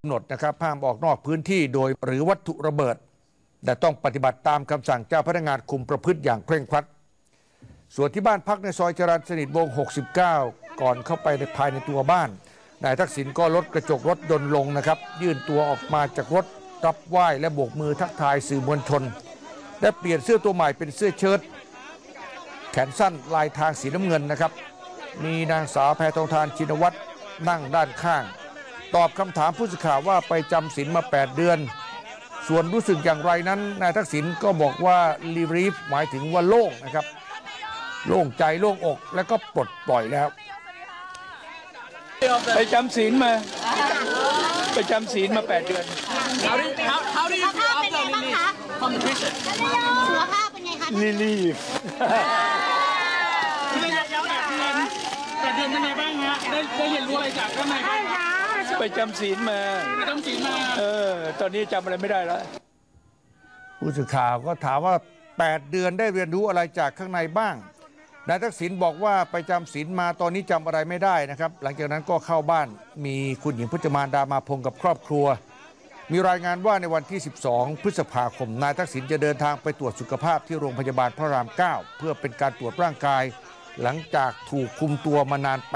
กำหนดนะครับห้ามออกนอกพื้นที่โดยหรือวัตถุระเบิดแต่ต้องปฏิบัติตามคำสั่งเจ้าพนักงานคุมประพฤติอย่างเคร่งครัดส่วนที่บ้านพักในซอยจรัญสนิทวงศ์69ก่อนเข้าไปในภายในตัวบ้านนายทักษิณก็ลดกระจกรถยนต์ลงนะครับยื่นตัวออกมาจากรถรับไหว้และโบกมือทักทายสื่อมวลชนและเปลี่ยนเสื้อตัวใหม่เป็นเสื้อเชิ้ตแขนสั้นลายทางสีน้ำเงินนะครับมีนางสาวแพทองธารชินวัตรนั่งด้านข้างตอบคำถามผู้สื่อข่าวว่าไปจำศีลมา8 เดือนส่วนรู้สึกอย่างไรนั้นนายทักษิณก็บอกว่ารีลีฟหมายถึงว่าโล่งนะครับโล่งใจโล่งอกและก็ปลดปล่อยแล้วไปจำศีลมา8 เดือน How do you feel after release from the prison? สุขภาพเป็นไงคะรีลีฟระยะยาว8 เดือนเป็นไงบ้างฮะได้เรียนรู้อะไรจากข้างในบ้างครับไปจำศีลมาตอนนี้จำอะไรไม่ได้แล้วผู้สื่อข่าวก็ถามว่า8 เดือนได้เรียนรู้อะไรจากข้างในบ้างนายทักษิณบอกว่าไปจำศีลมาตอนนี้จำอะไรไม่ได้นะครับหลังจากนั้นก็เข้าบ้านมีคุณหญิงพจมานดามาพงศ์กับครอบครัวมีรายงานว่าในวันที่12 พฤษภาคมนายทักษิณจะเดินทางไปตรวจสุขภาพที่โรงพยาบาลพระราม 9เพื่อเป็นการตรวจร่างกายหลังจากถูกคุมตัวมานาน